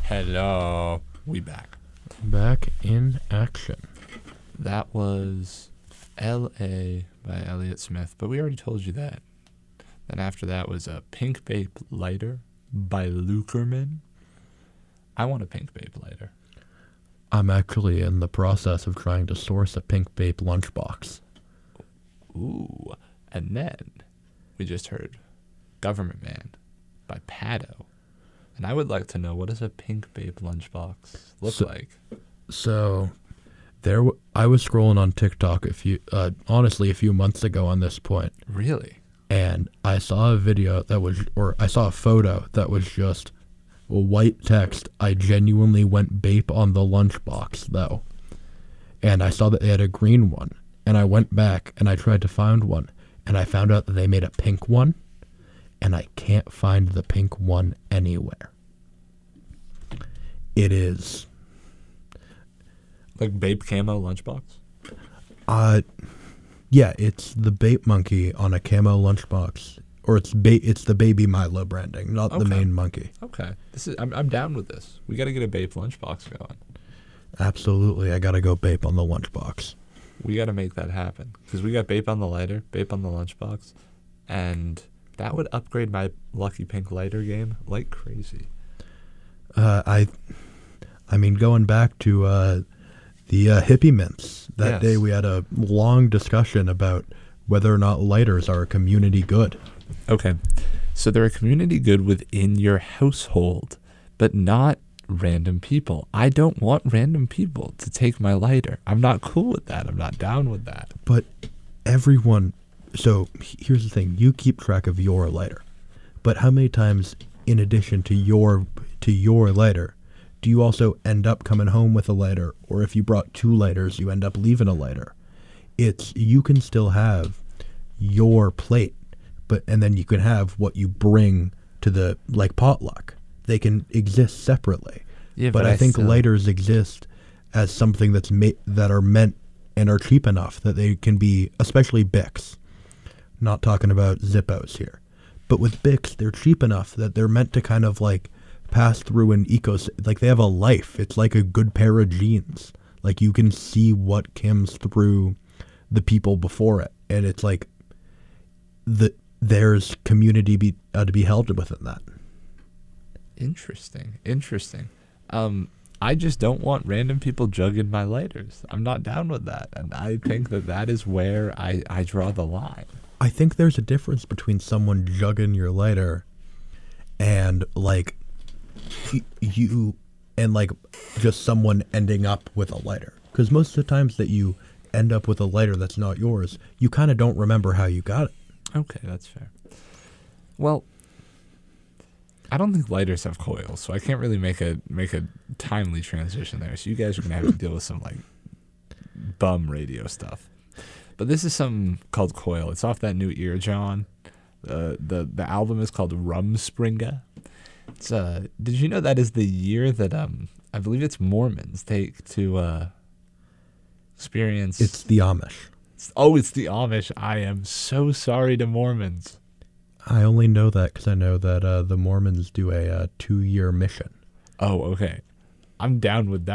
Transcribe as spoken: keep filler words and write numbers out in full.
Hello. We back. Back in action. That was L A by Elliott Smith, but we already told you that. Then after that was a Pink Vape Lighter by Lukerman. I want a Pink Vape Lighter. I'm actually in the process of trying to source a Pink Vape lunchbox. Ooh. And then we just heard Government Man by Pado. And I would like to know, what does a Pink Vape lunchbox look So- like? So, there, w- I was scrolling on TikTok a few, uh, honestly, a few months ago on this point, Really? and I saw a video that was, or I saw a photo that was just a white text. I genuinely went Vape on the lunchbox, though, and I saw that they had a green one, and I went back and I tried to find one, and I found out that they made a pink one, and I can't find the pink one anywhere. It is, Like Vape Camo lunchbox? uh, yeah, it's the Vape Monkey on a camo lunchbox, or it's ba- it's the Baby Milo branding, not the Okay. main monkey. Okay. This is I'm I'm down with this. We got to get a Vape lunchbox going. Absolutely, I gotta go Vape on the lunchbox. We got to make that happen because we got Vape on the lighter, Vape on the lunchbox, and that would upgrade my Lucky Pink lighter game like crazy. Uh, I, I mean, going back to uh, the uh, hippie mints, that Yes. day we had a long discussion about whether or not lighters are a community good. Okay. So they're a community good within your household, but not random people. I don't want random people to take my lighter. I'm not cool with that. I'm not down with that. But everyone, so h- here's the thing: you keep track of your lighter, but how many times, in addition to your to your lighter, do you also end up coming home with a lighter, or if you brought two lighters, you end up leaving a lighter? It's you can still have your plate, but and then you can have what you bring to the like potluck. They can exist separately. Yeah, but, but I, I think still- lighters exist as something that's ma- that are meant and are cheap enough that they can be, especially Bics. Not talking about Zippos here, but with Bics, they're cheap enough that they're meant to kind of like pass through an ecos. Like they have a life. It's like a good pair of jeans. Like you can see what comes through the people before it, and it's like the there's community be, uh, to be held within that. Interesting. Interesting. Um, I just don't want random people jugging my lighters. I'm not down with that. And I think that that is where I, I draw the line. I think there's a difference between someone jugging your lighter and like y- you and like just someone ending up with a lighter. Because most of the times that you end up with a lighter that's not yours, you kind of don't remember how you got it. Okay, that's fair. Well, I don't think lighters have coils, so I can't really make a make a timely transition there. So you guys are gonna have to deal with some like bum radio stuff. But this is something called Coil. It's off that new Ear John. Uh, the the album is called Rumspringa. It's uh did you know that is the year that um I believe it's Mormons take to uh experience It's the Amish. oh it's the Amish. I am so sorry to Mormons. I only know that because I know that uh, the Mormons do a uh, two-year mission. Oh, okay. I'm down with that.